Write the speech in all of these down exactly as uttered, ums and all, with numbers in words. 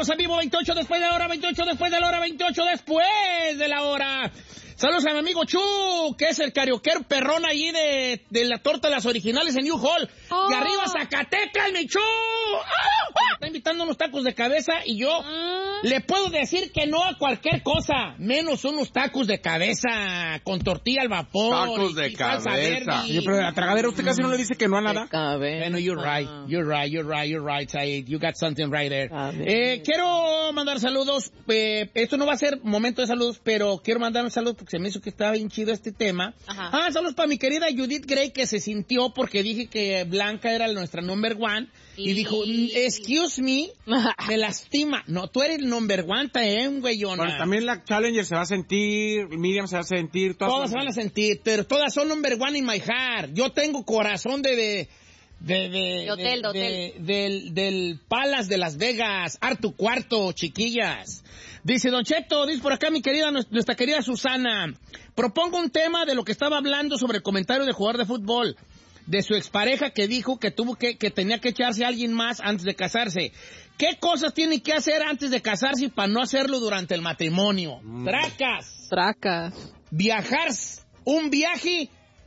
Estamos en vivo, veintiocho después de la hora, veintiocho después de la hora, veintiocho después de la hora. Saludos a mi amigo Chu, que es el carioquero perrón allí de, de la torta de las originales en New Hall. Oh. De arriba, Zacatecas, mi Chu. ¡Ah! Me está invitando unos tacos de cabeza y yo ah. le puedo decir que no a cualquier cosa, menos unos tacos de cabeza con tortilla al vapor. Tacos de cabeza. Oye, pero a la tragadera usted casi no le dice que no a nada. Bueno, you're right, you're right, you're right, you're right, Said. You got something right there. Eh, quiero mandar saludos. Eh, esto no va a ser momento de saludos, pero quiero mandar un saludo porque se me hizo que estaba bien chido este tema. Ajá. Ah, saludos para mi querida Judith Gray, que se sintió porque dije que Blanca era nuestra number one. Y, y dijo, excuse me, me lastima. No, tú eres el number one, eh, güeyona. Bueno, también la Challenger se va a sentir, Miriam se va a sentir. Todas, todas se van a sentir, pero todas son number one in my heart. Yo tengo corazón de... de De, de, de hotel, de, de de, del, del Palace de Las Vegas, Artu Cuarto, chiquillas. Dice Don Cheto, dice por acá mi querida, nuestra querida Susana, propongo un tema de lo que estaba hablando sobre el comentario de jugador de fútbol, de su expareja que dijo que tuvo que, que tenía que echarse a alguien más antes de casarse. ¿Qué cosas tiene que hacer antes de casarse para no hacerlo durante el matrimonio? Mm. Tracas. Tracas. Viajar, un viaje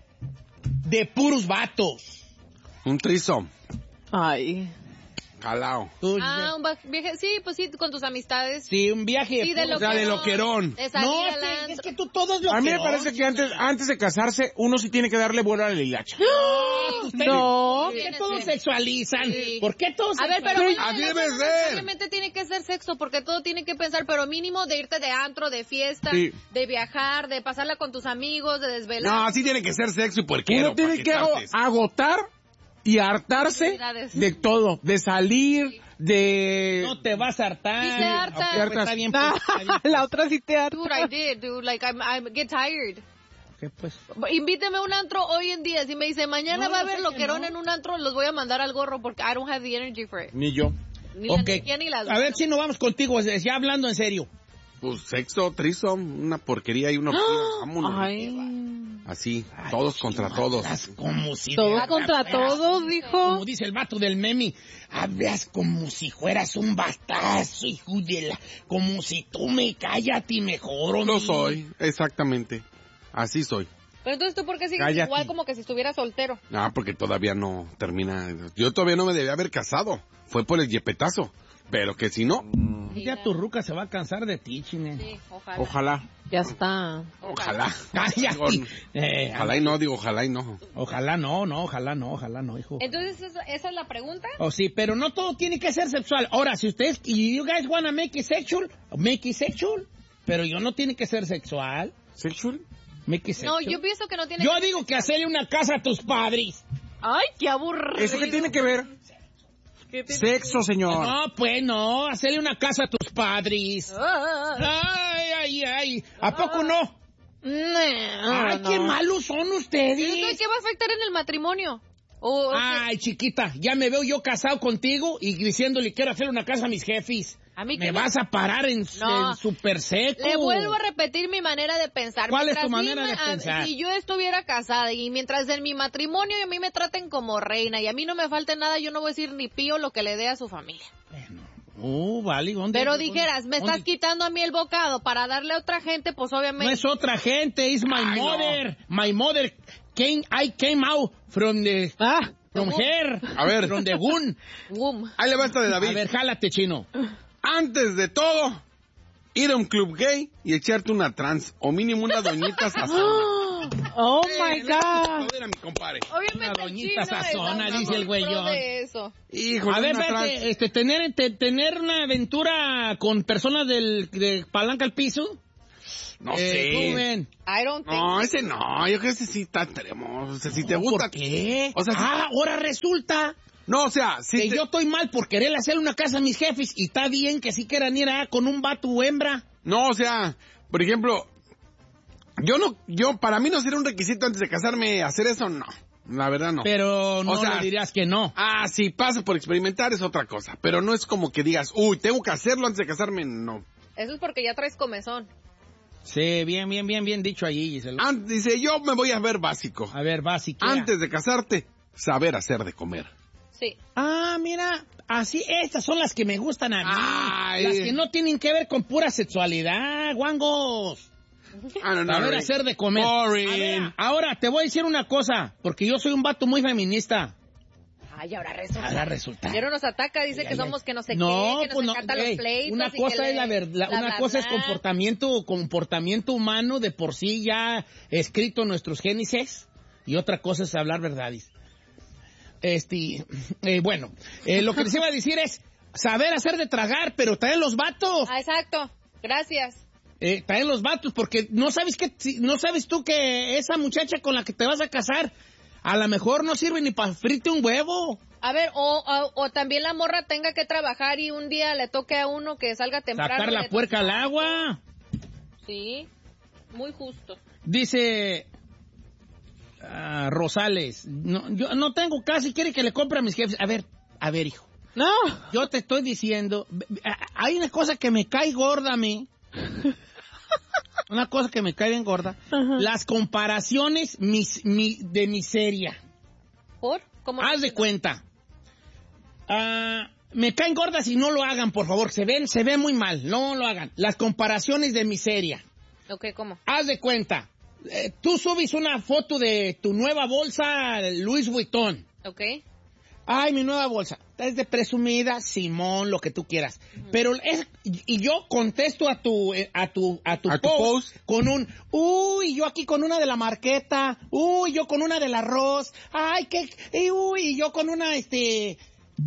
de puros vatos. Un trisom. Ay. Jalao. Ah, un viaje, sí, pues sí, con tus amistades. Sí, un viaje. Sí, de o sea, de loquerón. De no, es que, es que tú todos loquerón. A mí me parece que antes, antes de casarse, uno sí tiene que darle vuelo a la hilacha. ¡Oh! No. ¿Por qué todos sexualizan? Sí. ¿Por qué todos A ver, pero sí, así debe ser. necesariamente tiene que ser sexo, porque todo tiene que pensar, pero mínimo de irte de antro, de fiesta, sí. de viajar, de pasarla con tus amigos, de desvelar. No, así tiene que ser sexo y puerquero. Uno tiene que agotar y hartarse de todo, de salir, de... No te vas a hartar. Sí te hartas. Okay, pues, está bien, pues, está bien, pues. La otra sí te harta. Dude, I did, dude, like, I'm, I get tired. ¿Qué pues? Invíteme a un antro hoy en día. Si me dice, mañana no, va a no haber loquerón no. en un antro, los voy a mandar al gorro porque I don't have the energy for it. Ni yo. Ni okay. la energía ni las A ver si no vamos contigo, ya hablando en serio. Pues sexo, trisom, una porquería y una... Vámonos. Ay... Así, Ay, todos contra todos. Como si todos contra todos, dijo. Como dice el vato del meme, hablas como si fueras un bastazo, hijo de la... Como si tú me cállate mejor, hombre. Lo soy, exactamente. Así soy. Pero entonces, ¿tú por qué sigues Cállate. igual como que si estuviera soltero? Ah, porque todavía no termina. Yo todavía no me debía haber casado. Fue por el yepetazo. Pero que si no... Sí, ya tu ruca se va a cansar de ti, chine. Sí, ojalá. Ojalá. Ya está. Ojalá. Cállate. Eh, ojalá y no, digo ojalá y no. Ojalá no, no, ojalá no, ojalá no, hijo. Entonces, ¿esa, esa es la pregunta? Oh, sí, pero no todo tiene que ser sexual. Ahora, si ustedes, you guys wanna make it sexual, make it sexual, pero yo no tiene que ser sexual. ¿Sexual? Make it sexual. No, yo pienso que no tiene Yo que digo que hacerle una casa a tus padres. Ay, qué aburrido. ¿Eso qué tiene que ver? Sexo, señor. No, pues no, hacerle una casa a tus padres. Ah, Ay, ay, ay. ¿A poco no? no, Ay, no. qué malos son ustedes. ¿Entonces qué va a afectar en el matrimonio? O, o Ay, chiquita, ya me veo yo casado contigo y diciéndole quiero hacer una casa a mis jefes. A mí me que vas me... a parar en, No. en super seco. Le vuelvo a repetir mi manera de pensar. ¿Cuál Mientras es tu manera mi, de pensar? Si yo estuviera casada y mientras en mi matrimonio a mí me traten como reina y a mí no me falte nada, yo no voy a decir ni pío lo que le dé a su familia. Bueno, uh, vale, ¿dónde? Pero ¿dónde, dijeras, me dónde? estás quitando a mí el bocado para darle a otra gente, pues obviamente... No es otra gente, es my Ay, mother. No. My mother came, I came out from the... Ah. From her. A ver. From the womb. Womb. Ahí levanta de David. A ver, jálate, chino. Antes de todo, ir a un club gay y echarte una trans, o mínimo una doñita sazona. Oh, Eh, my le vamos a God. aplaudir a mi compadre. Obviamente Una el doñita chino sazona, es dice el pro güeyón. de eso. Híjole, A ver, una trans. vete, este, tener, te- tener una aventura con personas del, de palanca al piso. No Eh, sé. ¿cómo ven? I don't think No, so. ese no, yo creo que ese sí está extremo. O sea, si te gusta. ¿Por qué? O sea, si- ah, ahora resulta No, o sea, si que te... yo estoy mal por querer hacer una casa a mis jefes y está bien que sí quieran ir a con un vato o hembra. No, o sea, por ejemplo, yo no, yo, para mí no sería un requisito antes de casarme hacer eso, no. La verdad no. Pero no O sea, le dirías que no. Ah, si pasa por experimentar es otra cosa. Pero no es como que digas, uy, tengo que hacerlo antes de casarme, no. Eso es porque ya traes comezón. Sí, bien, bien, bien, bien dicho allí, Gisela. An- dice, yo me voy a ver básico. A ver, básica. Antes de casarte, saber hacer de comer. Sí. Ah, mira, así, estas son las que me gustan a mí. Ay. Las que no tienen que ver con pura sexualidad, guangos. Ah, no, no, a ver, Rick. hacer de comer. Boring. A ver, ahora, te voy a decir una cosa, porque yo soy un vato muy feminista. Ay, ahora resulta. Ahora resulta. Pero nos ataca, dice Ay, que ay, somos ay. que no sé no, qué, que pues nos no, encantan ey, los pleitos. Una y cosa que es la le- verdad, bla, una bla, cosa es bla. comportamiento, comportamiento humano de por sí ya escrito en nuestros génesis, y otra cosa es hablar verdades. Este, eh, bueno, eh, lo que les iba a decir es saber hacer de tragar, pero traen los vatos. Ah, exacto. Gracias. Eh, traen los vatos, porque no sabes que, si- no sabes tú que esa muchacha con la que te vas a casar, a lo mejor no sirve ni para frite un huevo. A ver, o, o, o también la morra tenga que trabajar y un día le toque a uno que salga temprano. Sacar y la le puerca al agua. Sí, muy justo. Dice ah, Rosales, no, yo no tengo casa y quiere que le compre a mis jefes. A ver, a ver, hijo. No. Yo te estoy diciendo, hay una cosa que me cae gorda a mí. Una cosa que me cae bien gorda. Ajá. Las comparaciones mis, mi, de miseria. ¿Por? ¿Cómo? Haz de cuenta. Ah, me caen gordas y no lo hagan, por favor. Se ven, se ve muy mal. No lo hagan. Las comparaciones de miseria. Ok, ¿cómo? Haz de cuenta. Eh, tú subes una foto de tu nueva bolsa Louis Vuitton. Ok. Ay, mi nueva bolsa. Es de presumida, Simón, lo que tú quieras. Uh-huh. Pero es, y yo contesto a tu, a tu, a tu, ¿A post, tu post con un, uy, yo aquí con una de la Marqueta, uy, yo con una del arroz, ay, qué, y, uy, y yo con una, este,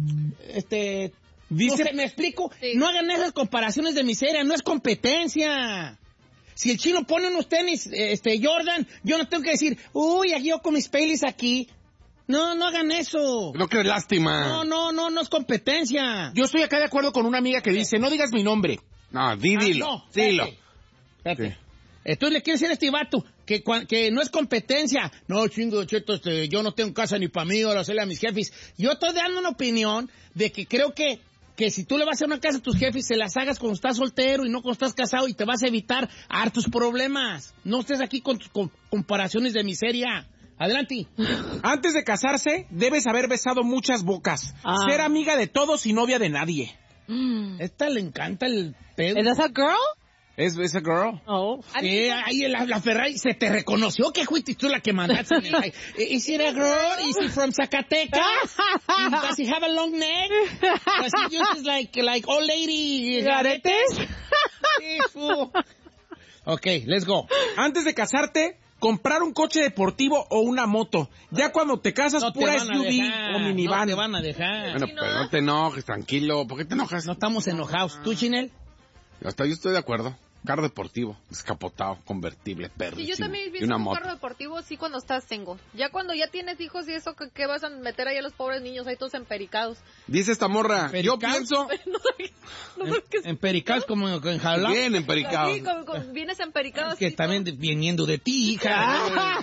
este, dice, no sé, ¿me explico? Sí. No hagan esas comparaciones de miseria, no es competencia. Si el chino pone unos tenis, este, Jordan, yo no tengo que decir, uy, yo con mis Baileys aquí. No, no hagan eso. No, qué lástima. No, no, no, no es competencia. Yo estoy acá de acuerdo con una amiga que dice, no digas mi nombre. No, di, dilo. Ah, no, dilo. Espérate. Sí. Entonces le quieres decir a este vato que, que no es competencia. No, chingo, cheto, este, yo no tengo casa ni para mí, ahora hacerle a mis jefes. Yo estoy dando una opinión de que creo que, que si tú le vas a hacer una casa a tus jefes, se las hagas cuando estás soltero y no cuando estás casado y te vas a evitar hartos problemas. No estés aquí con tus con, comparaciones de miseria. Adelante. Antes de casarse, debes haber besado muchas bocas. Ah. Ser amiga de todos y novia de nadie. Mm. Esta le encanta el pedo. ¿Es esa girl? ¿Es esa girl? Oh. Sí, ahí la, la Ferrari se te reconoció que fuiste tú la que mandaste. ¿Is it a girl? ¿Is he from Zacatecas? ¿Does he have a long neck? ¿Does he use like, like old lady garetes? Sí, fu. Ok, let's go. Antes de casarte, comprar un coche deportivo o una moto. Ya cuando te casas, no te pura S U V o minivan. No te van a dejar. Bueno, pero no te enojes, tranquilo. ¿Por qué te enojas? No estamos enojados. ¿Tú, Chinel? Hasta yo estoy de acuerdo. Carro deportivo, descapotado, convertible, perrísimo. Sí, yo también pienso que un carro deportivo sí cuando estás tengo. Ya cuando ya tienes hijos y eso, ¿qué vas a meter ahí a los pobres niños ahí todos empericados? Dice esta morra, yo pienso... no sé, no sé qué es. Empericados como en jalá. Bien empericados. Sí, como, como vienes empericado. Que también todo. Viniendo de ti, hija.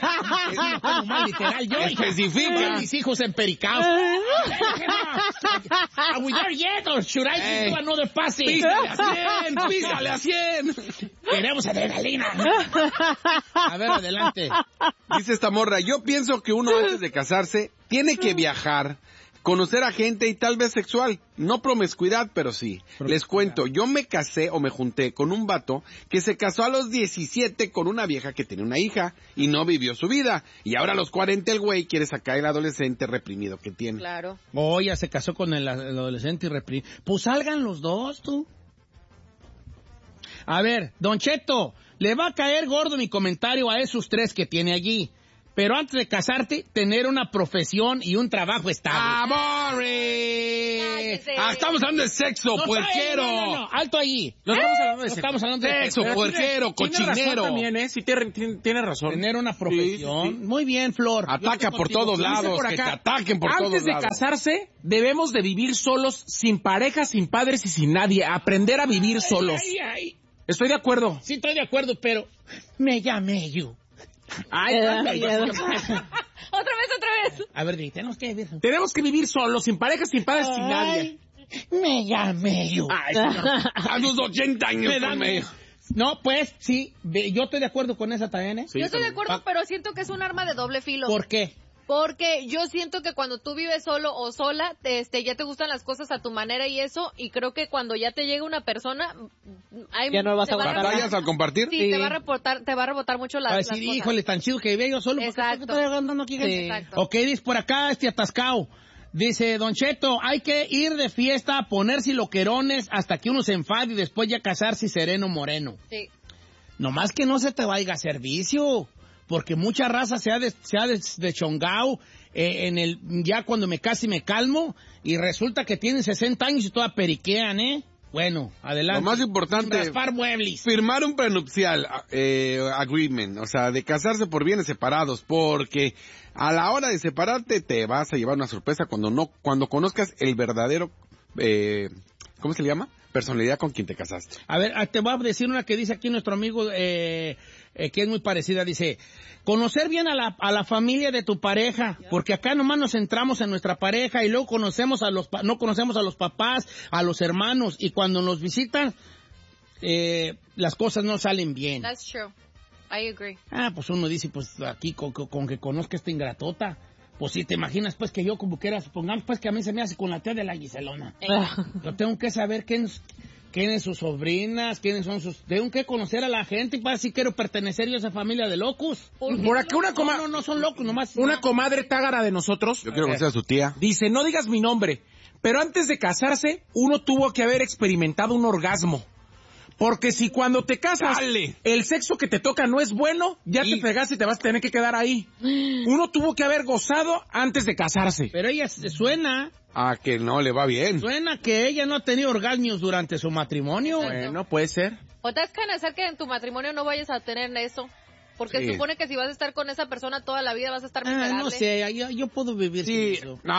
Es como más literal. Yo, especifica. Mis hijos empericados. Are we there yet or should I hey. do another passing? Písale a cien, písale a cien. Queremos adrenalina. A ver, adelante. Dice esta morra, yo pienso que uno antes de casarse tiene que viajar, conocer a gente y tal vez sexual. No promiscuidad, pero sí. Les cuento, yo me casé o me junté con un vato que se casó a los diecisiete con una vieja que tenía una hija y no vivió su vida. Y ahora a los cuarenta el güey quiere sacar el adolescente reprimido que tiene. Claro. Oh, ya se casó con el, el adolescente y reprimido. Pues salgan los dos, tú. A ver, Don Cheto, le va a caer gordo mi comentario a esos tres que tiene allí. Pero antes de casarte, tener una profesión y un trabajo estable. ¡Amore! Ah, estamos hablando de sexo, no, puerquero. No, no, no, alto ahí. No ¿Eh? estamos hablando de no sexo. Estamos hablando de sexo, sexo, puerquero, cochinero. Tiene razón también, ¿eh? Sí, tiene, tiene razón. Tener una profesión. Sí, sí, sí. Muy bien, Flor. Ataca por todos lados, por acá. Que te ataquen por Antes todos de lados. casarse, debemos de vivir solos, sin pareja, sin padres y sin nadie. Aprender a vivir solos. Ay, ay, ay. Estoy de acuerdo. Sí, estoy de acuerdo, pero me llamé yo. Ay, ay, ay. Otra vez, otra vez. A ver, tenemos que vivir. Tenemos que vivir solos, sin pareja, sin padres, sin nadie. Me llamé yo. Ay, a los ochenta años. Me da medio. No, pues, sí, yo estoy de acuerdo con esa también, ¿eh? Sí, yo estoy de acuerdo, pero siento que es un arma de doble filo. ¿Por qué? Porque yo siento que cuando tú vives solo o sola, este, ya te gustan las cosas a tu manera y eso, y creo que cuando ya te llega una persona, hay, ya no vas a aguantar. ¿Batallas al compartir? Sí, sí, te va a reportar, te va a rebotar mucho las, a decir, las cosas. híjole, tan chido que vivía yo solo. Exacto. ¿Por qué estoy andando aquí? Sí. Exacto. Ok, dice por acá este atascado. Dice, Don Cheto, hay que ir de fiesta, ponerse loquerones hasta que uno se enfade y después ya casarse sereno moreno. Sí. Nomás que no se te vaya a servicio, porque mucha raza se ha, de, se ha deschongado eh, en el, ya cuando me casi me calmo, y resulta que tienen sesenta años y toda periquean, ¿eh? Bueno, adelante. Lo más importante, raspar muebles. Firmar un prenupcial eh, agreement, o sea, de casarse por bienes separados, porque a la hora de separarte te vas a llevar una sorpresa cuando no, cuando conozcas el verdadero, eh, ¿cómo se le llama? Personalidad con quien te casaste. A ver, te voy a decir una que dice aquí nuestro amigo, eh, eh, que es muy parecida. Dice, conocer bien a la, a la familia de tu pareja, porque acá nomás nos centramos en nuestra pareja y luego conocemos a los, no conocemos a los papás, a los hermanos, y cuando nos visitan, eh, las cosas no salen bien. That's true. I agree. Ah, pues uno dice, pues aquí con, con, con que conozca esta ingratota. Pues si te imaginas, pues, que yo como que era, supongamos, pues, que a mí se me hace con la tía de la Giselona. Yo tengo que saber quiénes, quiénes sus sobrinas, quiénes son sus... Tengo que conocer a la gente y para si quiero pertenecer yo a esa familia de locos. Por acá una comadre... No, no, no son locos, nomás... Una comadre tágara de nosotros... Yo quiero conocer a su tía. Dice, no digas mi nombre, pero antes de casarse, uno tuvo que haber experimentado un orgasmo. Porque si cuando te casas, Dale. el sexo que te toca no es bueno, ya y... te fregaste y te vas a tener que quedar ahí. Uno tuvo que haber gozado antes de casarse. Pero ella suena... Ah, que no le va bien. Suena que ella no ha tenido orgasmos durante su matrimonio. Bueno, puede ser. O te das que hacer que en tu matrimonio no vayas a tener eso. Porque sí. supone que si vas a estar con esa persona toda la vida vas a estar miserable. Ah, no sé, yo, yo puedo vivir sí. sin eso. No,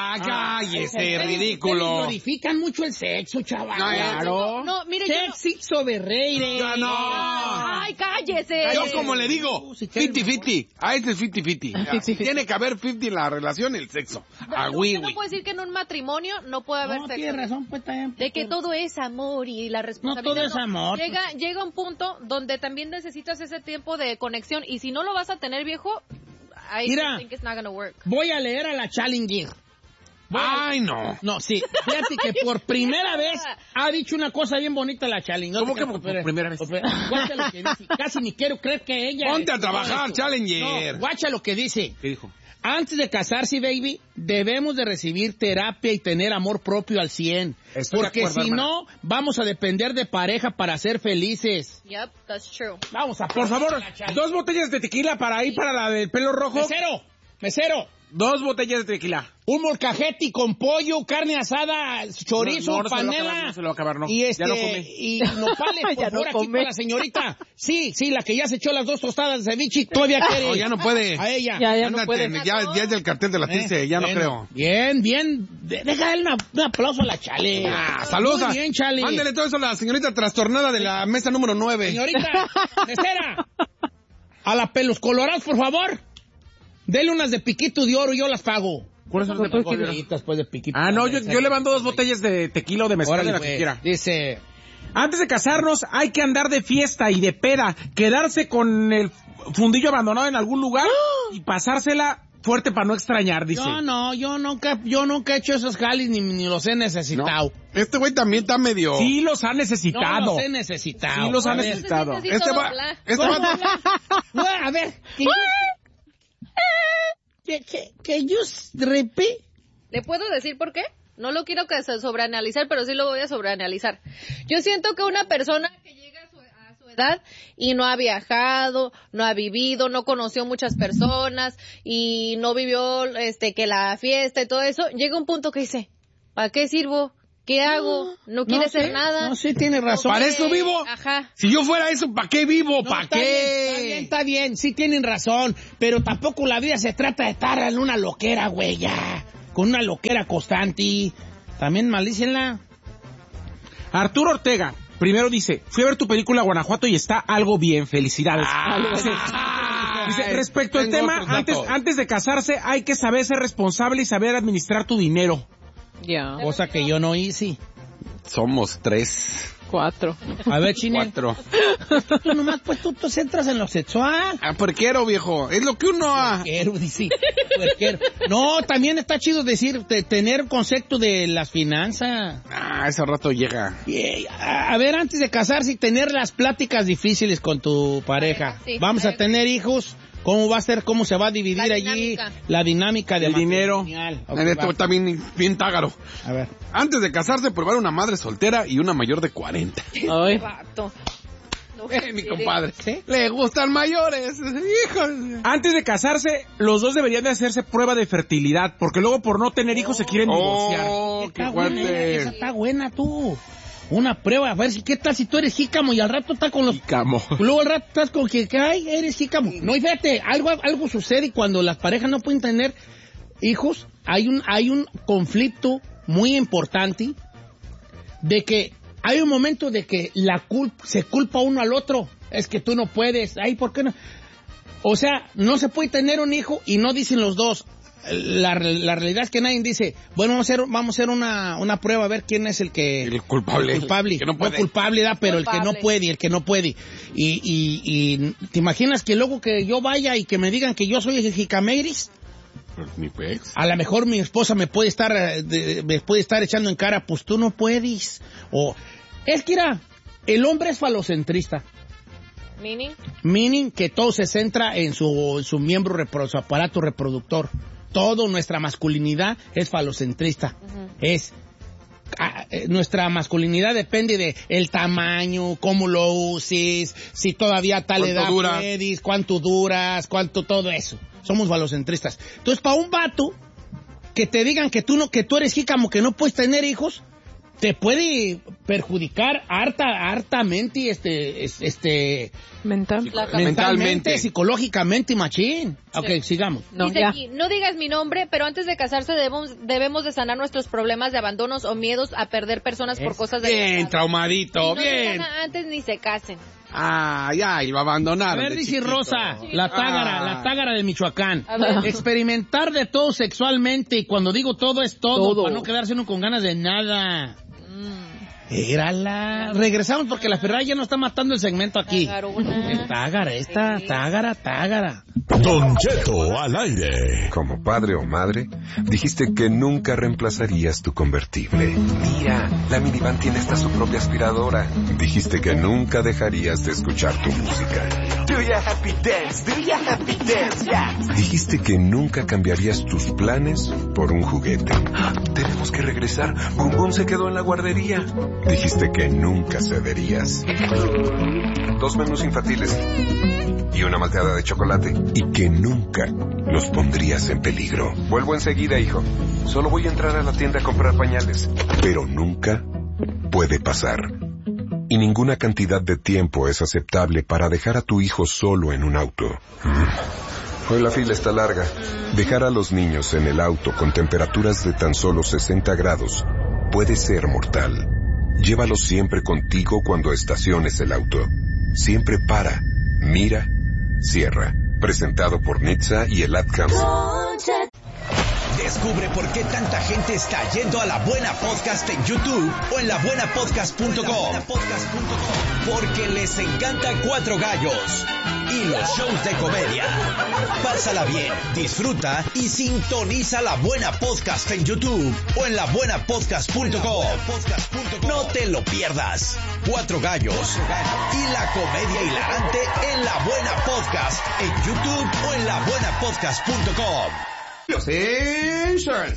cállese, ah, ridículo. Glorifican mucho el sexo, chaval. No, claro. No, no, mire, Sexo no... de rey. No, no. Ay, cállese. Yo como le digo, cincuenta cincuenta. Ah, este es cincuenta cincuenta. Tiene que haber cincuenta en la relación, el sexo. Ah, güey, no puede decir que en un matrimonio no puede haber no, sexo. Tiene razón, pues también. De que todo es amor y la responsabilidad. No todo es amor. Llega, llega un punto donde también necesitas ese tiempo de conexión y si no lo vas a tener, viejo, I Mira, think it's not gonna work. Voy a leer a la Challenger. Voy Ay, a... no. No, sí. Fíjate que por primera vez ha dicho una cosa bien bonita la Challenger. ¿Cómo que por, por primera vez? Guacha lo que dice. Casi ni quiero creer que ella... Ponte a trabajar, no, Challenger. No, guacha lo que dice. ¿Qué dijo? Antes de casarse, baby, debemos de recibir terapia y tener amor propio al cien. Estoy porque de acuerdo, si hermana. no, vamos a depender de pareja para ser felices. Yep, that's true. Vamos a... Por favor, dos botellas de tequila para ahí, para la del pelo rojo. Mesero, mesero. Dos botellas de tequila. Un molcajete con pollo, carne asada, chorizo, no, no, no panela. Se lo va a acabar, no, y este, ya no come. y nopales, por ya favor, no aquí come. para la señorita. Sí, sí, la que ya se echó las dos tostadas de ceviche, todavía quiere. No, ya no puede. A ella. Ya, ya Ándate, no puede. ya, ya es del cartel de la Eh, T C, ya bueno, no creo. Bien, bien. De- Déjale una- un aplauso a la Chale. Ah, saludos. Muy bien, Chale. Mándele todo eso a la señorita trastornada de la mesa número nueve. Señorita, mesera. A la pelos colorados, por favor. Dele unas de piquito de oro y yo las pago. ¿Cuáles son las de tequila? Bolitas, pues, de piquito. Ah, no, yo, yo le mando dos botellas de tequila o de mezcal, Órale, de la pues. que quiera. Dice... Antes de casarnos hay que andar de fiesta y de peda, quedarse con el fundillo abandonado en algún lugar y pasársela fuerte para no extrañar, dice. Yo no, yo nunca, yo nunca he hecho esos jales ni, ni los he necesitado. No. Este güey también está medio... Sí los ha No necesitado. los he necesitado. Sí los ha A ver, necesitado. Este va... Este va... no, a ver. Que, que, que, que yo repe. ¿Le puedo decir por qué? No lo quiero que se sobreanalizar, pero sí lo voy a sobreanalizar. Yo siento que una persona que llega a su, a su edad y no ha viajado, no ha vivido, no conoció muchas personas y no vivió este que la fiesta y todo eso, llega un punto que dice, ¿para qué sirvo? ¿Qué hago? No quiere no hacer sé, nada. No sé, tiene razón. ¿Para eso vivo? Ajá. Si yo fuera eso, ¿para qué vivo? No, ¿Para está qué? bien, está bien, está bien, sí tienen razón, pero tampoco la vida se trata de estar en una loquera, güey, ya. Con una loquera constante. También maldícenla. Arturo Ortega, primero dice, fui a ver tu película Guanajuato y está algo bien, felicidades. Dice, dice, respecto al Tengo tema, otros antes, datos. antes de casarse hay que saber ser responsable y saber administrar tu dinero. Ya. Cosa que yo no hice. Somos tres. Cuatro. A ver, Chine. Cuatro. Tú nomás, pues tú te centras en lo sexual. Ah, puerquero, viejo. Es lo que uno ha... Puerquero, dice. Puerquero. No, también está chido decir, de tener concepto de las finanzas. Ah, ese rato llega. Y, a, a ver, antes de casarse y tener las pláticas difíciles con tu pareja. Sí, Vamos a tener hijos. ¿Cómo va a ser? ¿Cómo se va a dividir La allí dinámica. la dinámica de El dinero. Ok, En esto va. está bien, bien tágaro. A ver. Antes de casarse, probar una madre soltera y una mayor de cuarenta. Ay. Vato. No, Eh, mi ¿qué compadre. ¿Sí? Le gustan mayores. Hijos. Antes de casarse, los dos deberían de hacerse prueba de fertilidad, porque luego por no tener hijos se quieren divorciar. Oh, qué Está buena, esa fuerte. está buena tú. Una prueba, a ver si qué tal si tú eres jícamo y al rato estás con los... Camo. Luego al rato estás con que, que ay, eres jícamo. No, y fíjate, algo, algo sucede y cuando las parejas no pueden tener hijos, hay un, hay un conflicto muy importante de que hay un momento de que la culpa, se culpa uno al otro. Es que tú no puedes. Ay, ¿por qué no? O sea, no se puede tener un hijo y no dicen los dos. La, la realidad es que nadie dice, bueno, vamos a hacer, vamos a hacer una, una prueba a ver quién es el que... El culpable. El culpable. El que no puede. culpable, da, pero el Culpable. que no puede, el que no puede. Y, y, y ¿te imaginas que luego que yo vaya y que me digan que yo soy el jicameiris? Mi pex. A lo mejor mi esposa me puede estar, eh, de- me puede estar echando en cara, pues tú no puedes. O, es que era, el hombre es falocentrista. Mini. Meaning que todo se centra en su, en su miembro, repro- su aparato reproductor. Todo nuestra masculinidad es falocentrista. Es ah, eh, nuestra masculinidad depende de el tamaño, cómo lo uses, si todavía a tal ¿Cuánto edad duras? puedes, cuánto duras, cuánto todo eso. Somos falocentristas. Entonces, para un vato que te digan que tú no, que tú eres jícamo, que no puedes tener hijos, te puede perjudicar harta, hartamente, este, es- este, Mental. La mentalmente, Mentalmente. psicológicamente, machín. Ok, sigamos. No, Dice aquí, no digas mi nombre, pero antes de casarse debemos, debemos de sanar nuestros problemas de abandonos o miedos a perder personas por cosas de Bien, pasado. traumadito, Y no bien. digan antes ni se casen. Ay, ay, lo A abandonaron. ver, de dice chiquito. Rosa, la tágara, Ah. la tágara de Michoacán. A ver. Experimentar de todo sexualmente, y cuando digo todo es todo, Todo. para no quedarse uno con ganas de nada. Érala. Regresamos porque la Ferrari ya nos está matando el segmento aquí. Tagarona. Tágara, esta, Sí. tágara, tágara. Don Cheto al aire. Como padre o madre, dijiste que nunca reemplazarías tu convertible. Mira, la minivan tiene hasta su propia aspiradora. Dijiste que nunca dejarías de escuchar tu música. Do ya happy dance, do ya happy dance, yeah. Dijiste que nunca cambiarías tus planes por un juguete. Tenemos que regresar. Bum Bum se quedó en la guardería. Dijiste que nunca cederías. Dos menús infantiles y una malteada de chocolate. Y que nunca los pondrías en peligro. Vuelvo enseguida, hijo. Solo voy a entrar a la tienda a comprar pañales. Pero nunca puede pasar. Y ninguna cantidad de tiempo es aceptable para dejar a tu hijo solo en un auto. Hoy la fila está larga. Dejar a los niños en el auto con temperaturas de tan solo sesenta grados puede ser mortal. Llévalos siempre contigo cuando estaciones el auto. Siempre para, mira, cierra. Presentado por Nitsa y el AdCams. Descubre por qué tanta gente está yendo a La Buena Podcast en YouTube o en la buena podcast punto com. Porque les encanta Cuatro Gallos y los shows de comedia. Pásala bien, disfruta y sintoniza La Buena Podcast en YouTube o en la buena podcast punto com. No te lo pierdas. Cuatro Gallos y la comedia hilarante en La Buena Podcast en YouTube o en la buena podcast punto com. Los Insurance.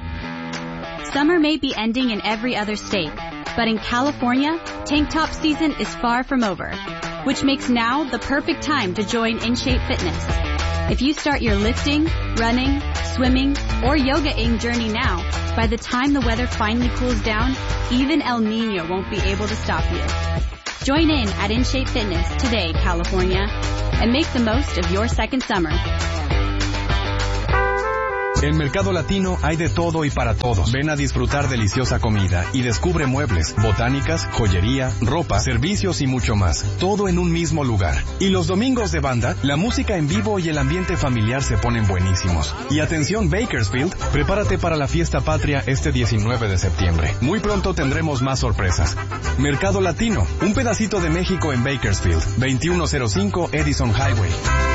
Summer may be ending in every other state, but in California, tank top season is far from over, which makes now the perfect time to join InShape Fitness. If you start your lifting, running, swimming, or yoga-ing journey now, by the time the weather finally cools down, even El Niño won't be able to stop you. Join in at InShape Fitness today, California, and make the most of your second summer. En Mercado Latino hay de todo y para todos. Ven a disfrutar deliciosa comida y descubre muebles, botánicas, joyería, ropa, servicios y mucho más. Todo en un mismo lugar. Y los domingos de banda, la música en vivo y el ambiente familiar se ponen buenísimos. Y atención Bakersfield, prepárate para la fiesta patria este diecinueve de septiembre. Muy pronto tendremos más sorpresas. Mercado Latino, un pedacito de México en Bakersfield, veintiuno cero cinco Edison Highway.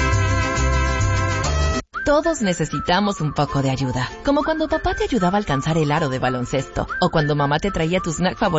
Todos necesitamos un poco de ayuda, como cuando papá te ayudaba a alcanzar el aro de baloncesto, o cuando mamá te traía tu snack favorito